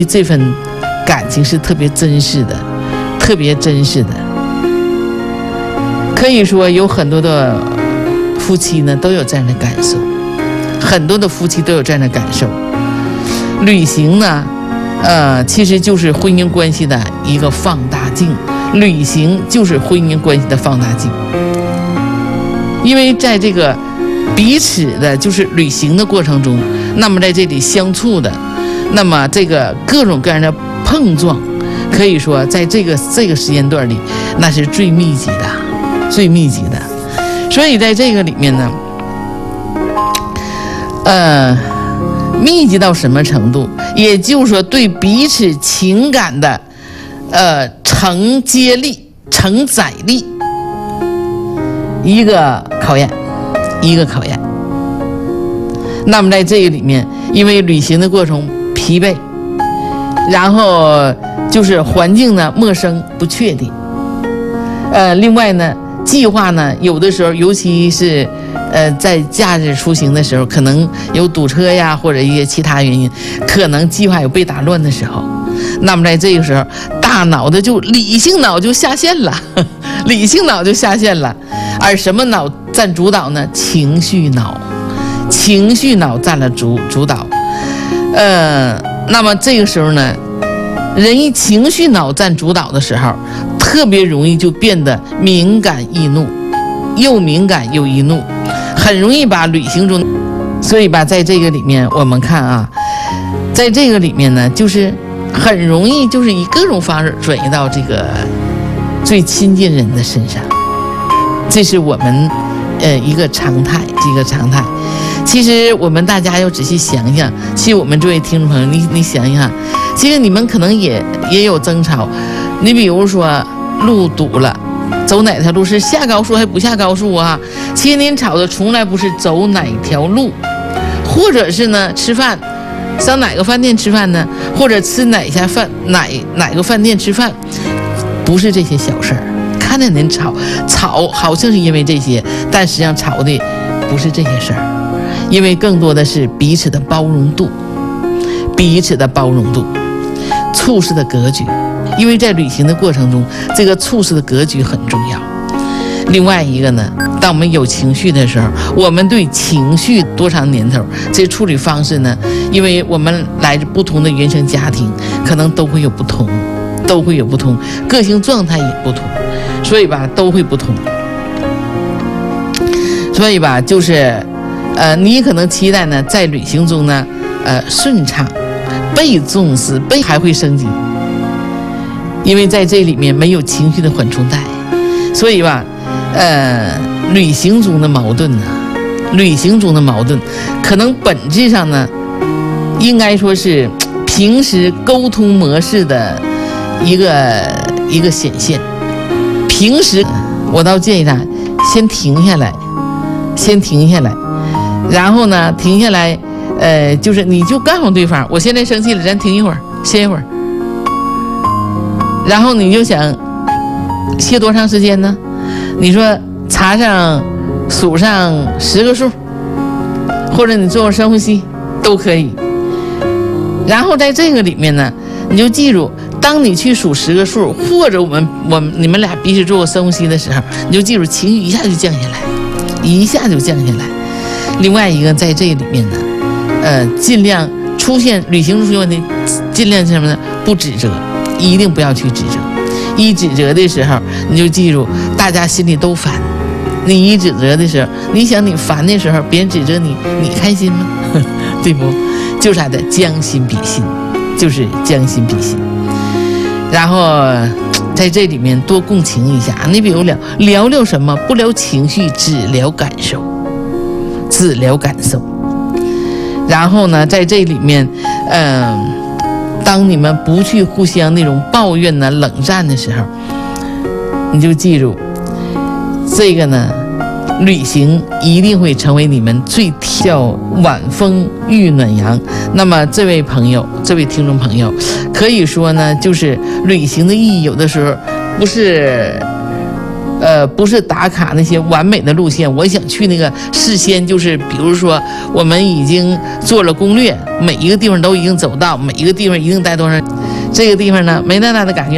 这份感情是特别真实的，特别真实的。可以说有很多的夫妻呢都有这样的感受，很多的夫妻都有这样的感受。旅行呢，其实就是婚姻关系的一个放大镜，旅行就是婚姻关系的放大镜。因为在这个彼此的就是旅行的过程中，那么在这里相处的，那么这个各种各样的碰撞，可以说在这个时间段里，那是最密集的，最密集的。所以在这个里面呢，密集到什么程度？也就是说，对彼此情感的承接力、承载力，一个考验，一个考验。那么在这个里面，因为旅行的过程疲惫，然后就是环境呢陌生不确定，另外呢计划呢有的时候，尤其是在假日出行的时候，可能有堵车呀，或者一些其他原因，可能计划有被打乱的时候。那么在这个时候，大脑的理性脑就下线了，理性脑就下线了，而什么脑占主导呢？情绪脑，情绪脑占了主导。那么这个时候呢，人一情绪脑占主导的时候，特别容易就变得敏感易怒，又敏感又易怒，很容易把旅行中，所以吧，在这个里面我们看啊，在这个里面呢，就是很容易就是以各种方式转移到这个最亲近人的身上，这是我们一个常态，这个常态。其实我们大家要仔细想想，其实我们这位听众朋友，你想一想，其实你们可能也有争吵。你比如说路堵了，走哪条路，是下高速还不下高速啊？其实您吵的从来不是走哪条路，或者是呢吃饭上哪个饭店吃饭呢，或者吃哪个饭店吃饭，不是这些小事儿。看着您吵好像是因为这些，但实际上吵的不是这些事儿，因为更多的是彼此的包容度，彼此的包容度，处事的格局。因为在旅行的过程中，这个处事的格局很重要。另外一个呢，当我们有情绪的时候，我们对情绪多长年头，这处理方式呢，因为我们来自不同的原生家庭，可能都会有不同，个性状态也不同，所以吧都会不同。所以吧就是你可能期待呢在旅行中呢顺畅，被重视，还会升级，因为在这里面没有情绪的缓冲带。所以吧旅行中的矛盾可能本质上呢应该说是平时沟通模式的一个显现。平时我倒建议他先停下来，然后呢停下来就是你就告诉对方，我现在生气了，咱停一会儿，歇一会儿。然后你就想歇多长时间呢？你说查上数上10个数，或者你做个深呼吸都可以。然后在这个里面呢，你就记住，当你去数10个数，或者你们俩彼此做个深呼吸的时候，你就记住情绪一下就降下来。另外一个在这里面呢，尽量旅行中出现问题，尽量什么呢？不指责，一定不要去指责。一指责的时候，你就记住，大家心里都烦。你一指责的时候，你想你烦的时候，别人指责你，你开心吗？对不？就是啥的，将心比心，就是将心比心。然后在这里面多共情一下，你比如聊什么？不聊情绪，只聊感受。然后呢，在这里面，当你们不去互相那种抱怨呢、冷战的时候，你就记住，这个呢，旅行一定会成为你们最叫晚风遇暖阳。那么这位听众朋友，可以说呢，就是旅行的意义，有的时候不是不是打卡那些完美的路线，我想去那个事先就是比如说我们已经做了攻略，每一个地方都已经走到，每一个地方一定待多长，这个地方呢没太大的感觉。